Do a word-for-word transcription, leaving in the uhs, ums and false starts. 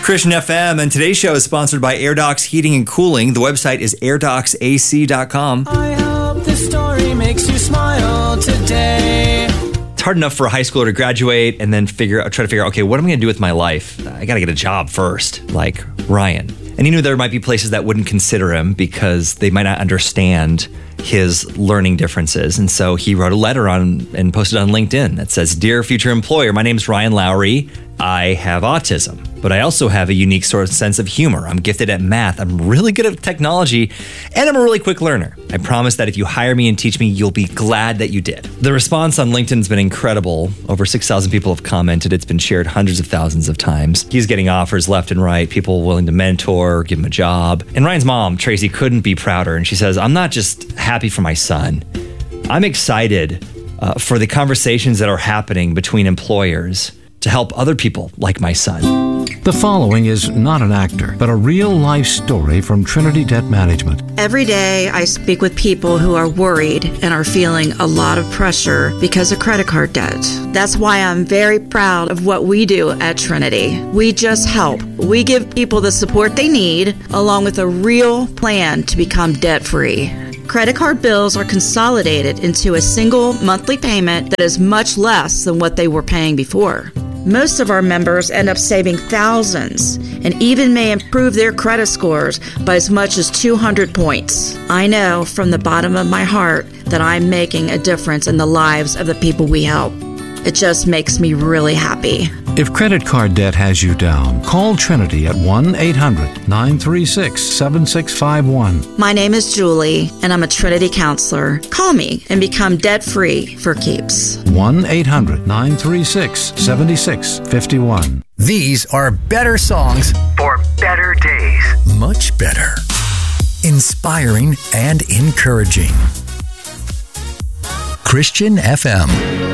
Christian F M, and today's show is sponsored by AirDocs Heating and Cooling. The website is air docs a c dot com. I hope this story makes you smile today. It's hard enough for a high schooler to graduate and then figure try to figure out, okay, what am I going to do with my life? I got to get a job first, like Ryan. And he knew there might be places that wouldn't consider him because they might not understand his learning differences. And so he wrote a letter on and posted on LinkedIn that says, "Dear future employer, my name is Ryan Lowry. I have autism, but I also have a unique sort of sense of humor. I'm gifted at math. I'm really good at technology, and I'm a really quick learner. I promise that if you hire me and teach me, you'll be glad that you did." The response on LinkedIn has been incredible. Over six thousand people have commented. It's been shared hundreds of thousands of times. He's getting offers left and right, people willing to mentor, give him a job. And Ryan's mom, Tracy, couldn't be prouder. And she says, "I'm not just happy for my son. I'm excited uh, for the conversations that are happening between employers to help other people like my son." The following is not an actor, but a real-life story from Trinity Debt Management. Every day I speak with people who are worried and are feeling a lot of pressure because of credit card debt. That's why I'm very proud of what we do at Trinity. We just help. We give people the support they need, along with a real plan to become debt-free. Credit card bills are consolidated into a single monthly payment that is much less than what they were paying before. Most of our members end up saving thousands and even may improve their credit scores by as much as two hundred points. I know from the bottom of my heart that I'm making a difference in the lives of the people we help. It just makes me really happy. If credit card debt has you down, call Trinity at one eight hundred nine three six seven six five one. My name is Julie, and I'm a Trinity counselor. Call me and become debt-free for keeps. one eight hundred nine three six seven six five one. These are better songs for better days. Much better. Inspiring and encouraging. Christian F M.